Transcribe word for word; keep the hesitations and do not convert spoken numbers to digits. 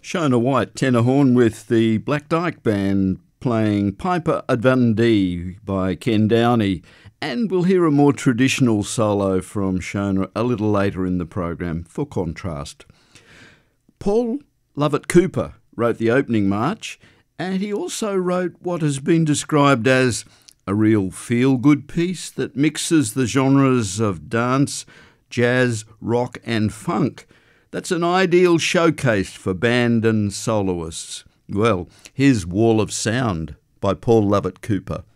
Shona White, tenor horn with the Black Dyke Band playing Piper at Dundee by Ken Downey. And we'll hear a more traditional solo from Shona a little later in the program for contrast. Paul Lovett Cooper wrote the opening march, and he also wrote what has been described as a real feel-good piece that mixes the genres of dance, jazz, rock and funk. That's an ideal showcase for band and soloists. Well, here's Wall of Sound by Paul Lovett Cooper.